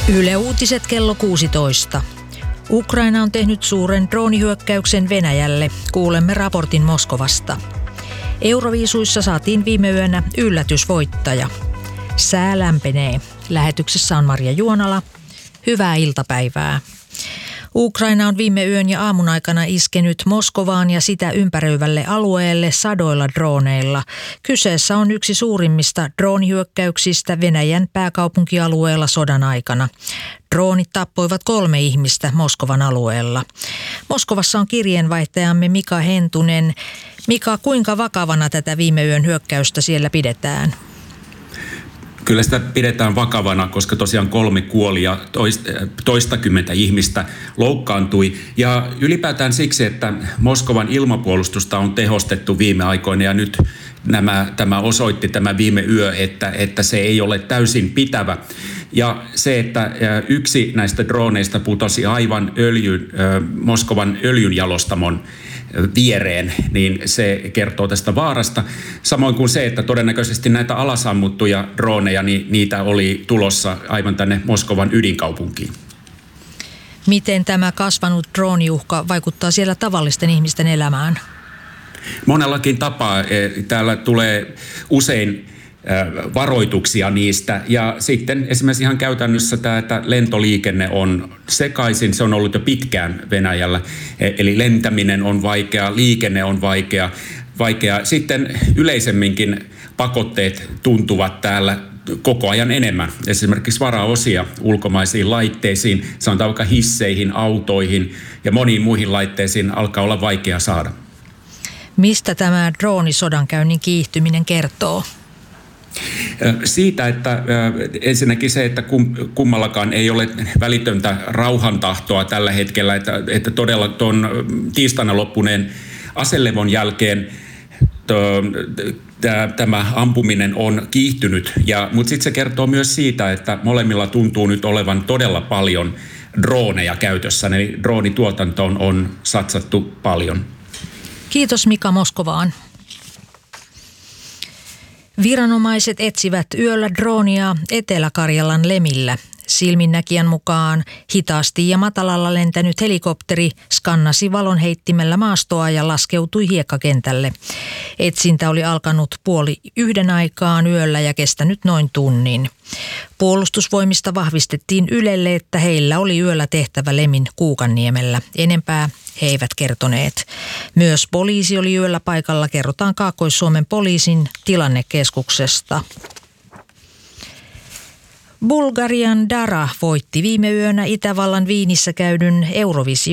Yle Uutiset kello 16. Ukraina on tehnyt suuren droonihyökkäyksen Venäjälle. Kuulemme raportin Moskovasta. Euroviisuissa saatiin viime yönä yllätysvoittaja. Sää lämpenee. Lähetyksessä on Marja Juonala. Hyvää iltapäivää. Ukraina on viime yön ja aamun aikana iskenyt Moskovaan ja sitä ympäröivälle alueelle sadoilla drooneilla. Kyseessä on yksi suurimmista droonihyökkäyksistä Venäjän pääkaupunkialueella sodan aikana. Droonit tappoivat 3 ihmistä Moskovan alueella. Moskovassa on kirjeenvaihtajamme Mika Hentunen. Mika, kuinka vakavana tätä viime yön hyökkäystä siellä pidetään? Kyllä sitä pidetään vakavana, koska tosiaan 3 kuoli ja toistakymmentä ihmistä loukkaantui. Ja ylipäätään siksi, että Moskovan ilmapuolustusta on tehostettu viime aikoina ja nyt tämä osoitti tämä viime yö, että se ei ole täysin pitävä. Ja se, että yksi näistä droneista putosi aivan Moskovan öljynjalostamon viereen, niin se kertoo tästä vaarasta. Samoin kuin se, että todennäköisesti näitä alasammuttuja droneja, niin niitä oli tulossa aivan tänne Moskovan ydinkaupunkiin. Miten tämä kasvanut drooniuhka vaikuttaa siellä tavallisten ihmisten elämään? Monellakin tapaa. Täällä tulee usein varoituksia niistä ja sitten esimerkiksi ihan käytännössä tämä lentoliikenne on sekaisin, se on ollut jo pitkään Venäjällä, eli lentäminen on vaikea, liikenne on vaikea. Sitten yleisemminkin pakotteet tuntuvat täällä koko ajan enemmän. Esimerkiksi varaosia ulkomaisiin laitteisiin, sanotaan vaikka hisseihin, autoihin ja moniin muihin laitteisiin alkaa olla vaikea saada. Mistä tämä droonisodankäynnin kiihtyminen kertoo? Siitä, että ensinnäkin se, että kummallakaan ei ole välitöntä rauhantahtoa tällä hetkellä, että todella tuon tiistaina loppuneen aselevon jälkeen tämä ampuminen on kiihtynyt. Mutta sitten se kertoo myös siitä, että molemmilla tuntuu nyt olevan todella paljon drooneja käytössä, eli droonituotantoon on satsattu paljon. Kiitos Mika Moskovaan. Viranomaiset etsivät yöllä droonia Etelä-Karjalan Lemillä. Silminnäkijän mukaan hitaasti ja matalalla lentänyt helikopteri skannasi valonheittimellä maastoa ja laskeutui hiekkakentälle. Etsintä oli alkanut 12:30 aikaan yöllä ja kestänyt noin tunnin. Puolustusvoimista vahvistettiin Ylelle, että heillä oli yöllä tehtävä Lemin Kuukanniemellä. Enempää he eivät kertoneet. Myös poliisi oli yöllä paikalla, kerrotaan Kaakkois-Suomen poliisin tilannekeskuksesta. Bulgarian Dara voitti viime yönä Itävallan Viinissä käydyn Eurovision